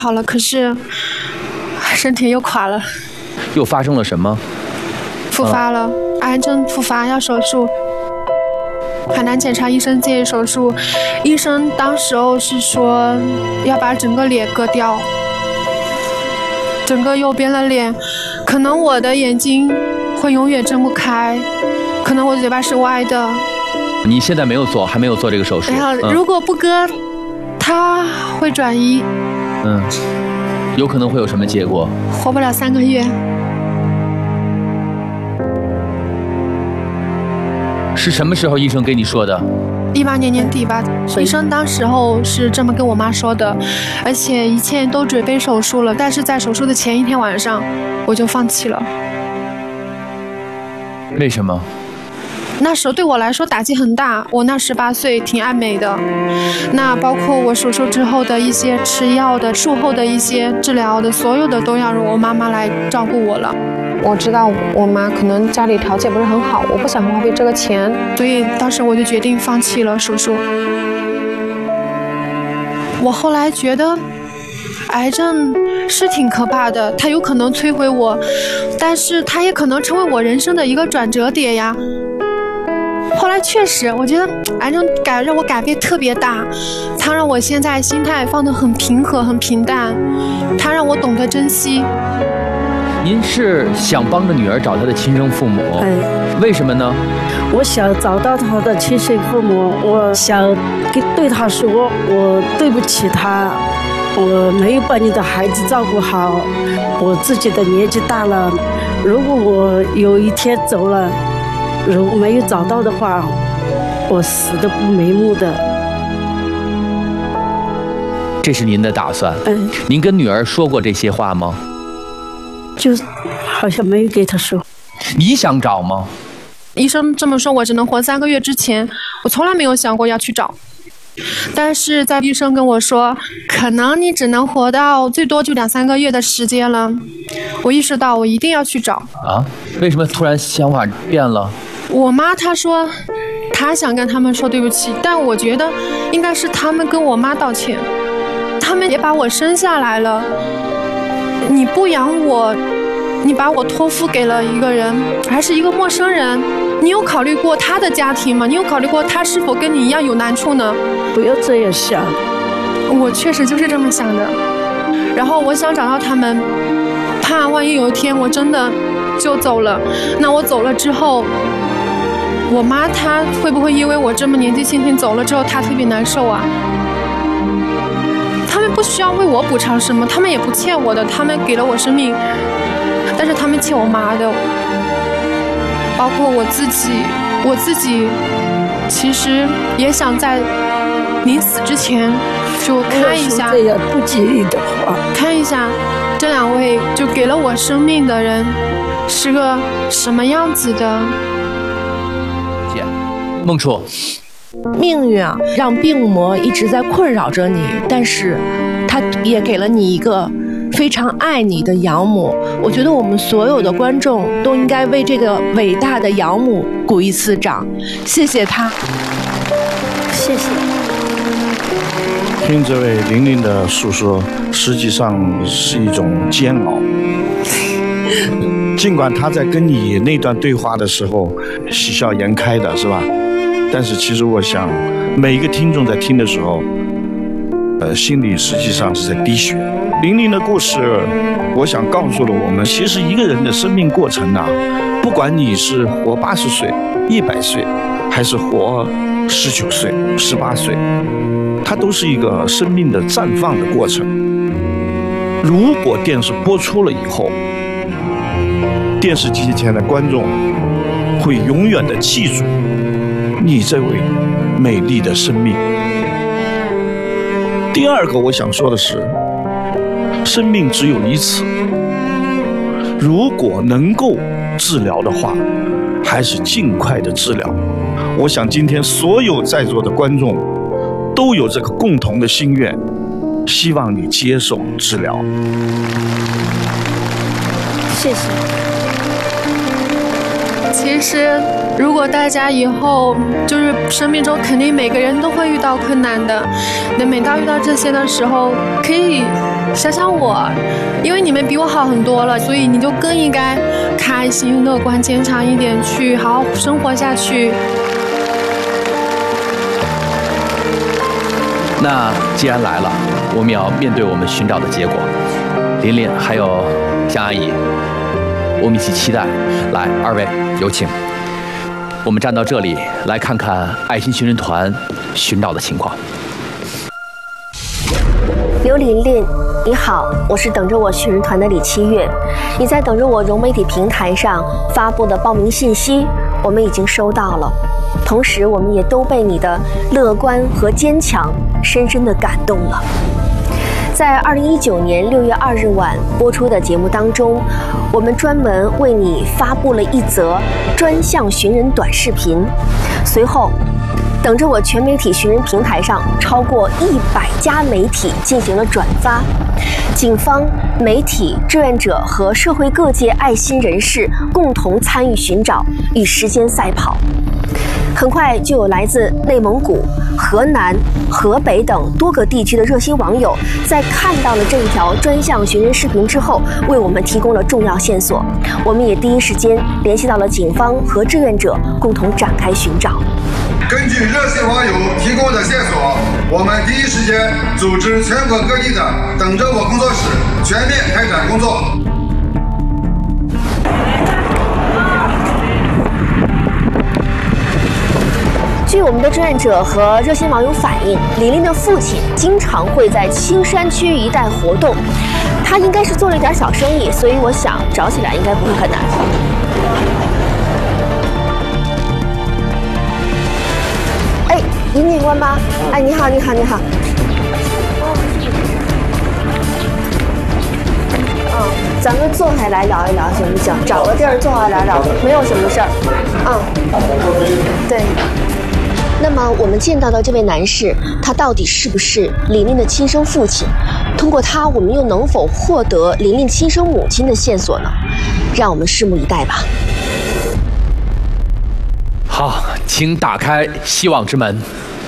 好了，可是身体又垮了。 又发生了什么？ 复发了，癌症复发要手术。海南检查医生建议手术，医生当时候是说要把整个脸割掉，整个右边的脸，可能我的眼睛会永远睁不开，可能我的嘴巴是歪的。 你现在还没有做这个手术。 如果不割，它会转移。 有可能会有什么结果？ 活不了3个月。 是什么时候医生跟你说的 ？18年年底吧，医生当时候是这么跟我妈说的，而且一切都准备手术了，但是在手术的前一天晚上，我就放弃了。 为什么？ 那时候对我来说打击很大，我那18岁挺爱美的，那包括我手术之后的一些吃药的、术后的一些治疗的，所有的都要我妈妈来照顾我了。我知道我妈可能家里条件不是很好，我不想花费这个钱，所以当时我就决定放弃了手术。我后来觉得癌症是挺可怕的，它有可能摧毁我，但是它也可能成为我人生的一个转折点呀。后来确实，我觉得癌症让我改变特别大，它让我现在心态放得很平和、很平淡，它让我懂得珍惜。 您是想帮着女儿找她的亲生父母？为什么呢？ 我想找到她的亲生父母，我想对她说，我对不起她，我没有把你的孩子照顾好，我自己的年纪大了，如果我有一天走了，如果没有找到的话，我死得不瞑目的。 这是您的打算？您跟女儿说过这些话吗？ 就好像没有给她说。 你想找吗？ 医生这么说，我只能活3个月之前，我从来没有想过要去找。但是在医生跟我说，可能你只能活到最多就2-3个月的时间了，我意识到我一定要去找。 啊？为什么突然想法变了？ 我妈她说她想跟他们说对不起，但我觉得应该是他们跟我妈道歉，他们也把我生下来了，你不养我，你把我托付给了一个人，还是一个陌生人，你有考虑过他的家庭吗？你有考虑过他是否跟你一样有难处呢？ 不要这样想。 我确实就是这么想的。然后我想找到他们，怕万一有一天我真的就走了，那我走了之后，我妈她会不会因为我这么年纪轻轻走了之后，她特别难受啊？他们不需要为我补偿什么，他们也不欠我的，他们给了我生命，但是他们欠我妈的。包括我自己其实也想在临死之前就看一下， 这样不介意的话， 看一下这2位就给了我生命的人是个什么样子的。 孟楚， 命运啊，让病魔一直在困扰着你，但是它也给了你一个非常爱你的养母。我觉得我们所有的观众都应该为这个伟大的养母鼓一次掌，谢谢她。 谢谢。 听这位玲玲的诉说，实际上是一种煎熬。尽管她在跟你那段对话的时候喜笑颜开的，是吧？但是其实我想，每一个听众在听的时候，心里实际上是在滴血。玲玲的故事，我想告诉了我们，其实一个人的生命过程啊，不管你是活80岁、100岁，还是活19岁、18岁，它都是一个生命的绽放的过程。如果电视播出了以后，电视机前的观众会永远的记住你这位美丽的生命。第二个我想说的是，生命只有一次，如果能够治疗的话，还是尽快的治疗。我想今天所有在座的观众都有这个共同的心愿，希望你接受治疗。 谢谢。 其实如果大家以后就是生命中肯定每个人都会遇到困难的，那每当遇到这些的时候，可以想想我，因为你们比我好很多了，所以你就更应该开心、乐观、坚强一点，去好好生活下去。 那既然来了，我们要面对我们寻找的结果。琳琳还有向阿姨，我们一起期待。来，二位有请。我们站到这里，来看看爱心寻人团寻找的情况。 刘琳琳，你好，我是等着我寻人团的李七月。你在等着我融媒体平台上发布的报名信息，我们已经收到了。同时，我们也都被你的乐观和坚强深深地感动了。在2019年6月2日晚播出的节目当中，我们专门为你发布了一则专项寻人短视频。随后，等着我全媒体寻人平台上超过100家媒体进行了转发，警方、媒体、志愿者和社会各界爱心人士共同参与寻找，与时间赛跑。很快就有来自内蒙古、河南、河北等多个地区的热心网友，在看到了这一条专项寻人视频之后，为我们提供了重要线索。我们也第一时间联系到了警方和志愿者，共同展开寻找。 根据热心网友提供的线索，我们第一时间组织全国各地的等着我工作室全面开展工作。 据我们的志愿者和热心网友反映，琳琳的父亲经常会在青山区一带活动，他应该是做了一点小生意，所以我想找起来应该不会很难。哎，尹警官吗？哎，你好，你好，你好。咱们坐下来聊一聊行不行？找个地儿坐下来聊，没有什么事儿。对。那么我们见到的这位男士，他到底是不是琳琳的亲生父亲？通过他，我们又能否获得琳琳亲生母亲的线索呢？让我们拭目以待吧。 好，请打开希望之门。